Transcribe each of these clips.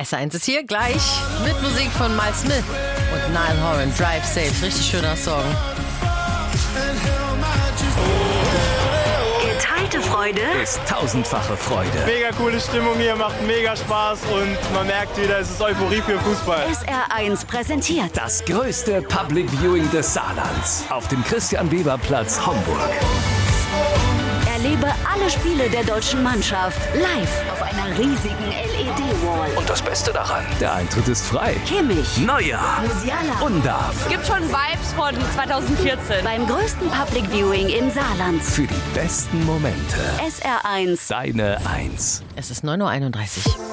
SR1 ist hier gleich mit Musik von Miles Smith und Niall Horan. Drive Safe, richtig schöner Song. Geteilte Freude ist tausendfache Freude. Mega coole Stimmung hier, macht mega Spaß und man merkt wieder, es ist Euphorie für Fußball. SR1 präsentiert Das größte Public Viewing des Saarlands auf dem Christian-Weber-Platz Homburg. Erlebe alle Spiele der deutschen Mannschaft live auf einer riesigen LED-Wall. Und das Beste daran, der Eintritt ist frei. Kimmich, Neujahr, Musiala, Undarf. Gibt schon Vibes von 2014. beim größten Public Viewing im Saarland. Für die besten Momente. SR1. Deine Eins. Es ist 9.31 Uhr.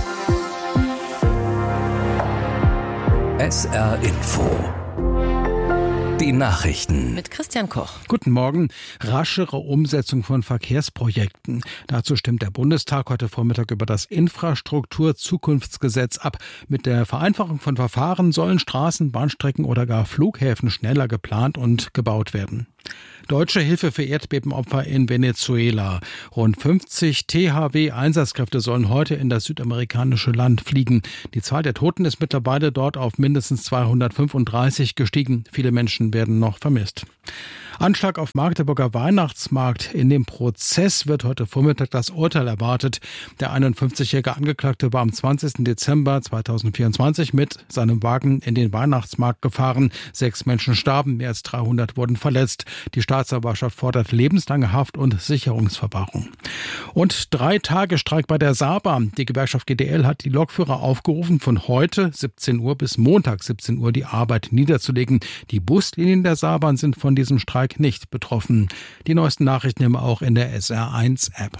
SR Info. Die Nachrichten. Mit Christian Koch. Guten Morgen. Raschere Umsetzung von Verkehrsprojekten. Dazu stimmt der Bundestag heute Vormittag über das Infrastrukturzukunftsgesetz ab. Mit der Vereinfachung von Verfahren sollen Straßen, Bahnstrecken oder gar Flughäfen schneller geplant und gebaut werden. Deutsche Hilfe für Erdbebenopfer in Venezuela. Rund 50 THW-Einsatzkräfte sollen heute in das südamerikanische Land fliegen. Die Zahl der Toten ist mittlerweile dort auf mindestens 235 gestiegen. Viele Menschen werden noch vermisst. Anschlag auf Magdeburger Weihnachtsmarkt. In dem Prozess wird heute Vormittag das Urteil erwartet. Der 51-jährige Angeklagte war am 20. Dezember 2024 mit seinem Wagen in den Weihnachtsmarkt gefahren. 6 Menschen starben, mehr als 300 wurden verletzt. Die Staatsanwaltschaft fordert lebenslange Haft und Sicherungsverwahrung. Und 3 Tage Streik bei der Saarbahn. Die Gewerkschaft GDL hat die Lokführer aufgerufen, von heute 17 Uhr bis Montag 17 Uhr die Arbeit niederzulegen. Die Buslinien der Saarbahn sind von diesem Streik nicht betroffen. Die neuesten Nachrichten immer auch in der SR1-App.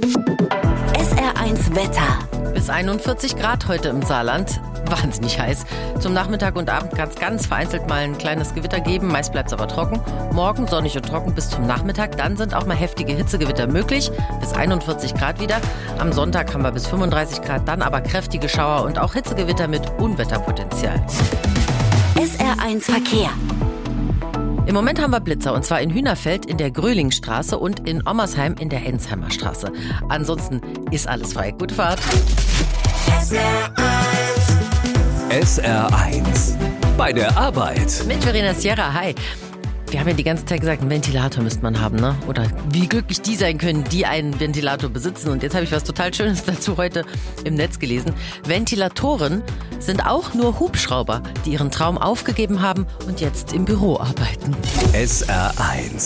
SR1 Wetter. Bis 41 Grad heute im Saarland. Wahnsinnig heiß. Zum Nachmittag und Abend kann es ganz vereinzelt mal ein kleines Gewitter geben. Meist bleibt es aber trocken. Morgen sonnig und trocken bis zum Nachmittag. Dann sind auch mal heftige Hitzegewitter möglich. Bis 41 Grad wieder. Am Sonntag haben wir bis 35 Grad. Dann aber kräftige Schauer und auch Hitzegewitter mit Unwetterpotenzial. SR1 Verkehr. Im Moment haben wir Blitzer, und zwar in Hühnerfeld in der Gröhlingstraße und in Ommersheim in der Ensheimer Straße. Ansonsten ist alles frei. Gute Fahrt. SR1. Bei der Arbeit. Mit Verena Sierra, hi. Wir haben ja die ganze Zeit gesagt, einen Ventilator müsste man haben, ne? Oder wie glücklich die sein können, die einen Ventilator besitzen. Und jetzt habe ich was total Schönes dazu heute im Netz gelesen. Ventilatoren sind auch nur Hubschrauber, die ihren Traum aufgegeben haben und jetzt im Büro arbeiten. SR1.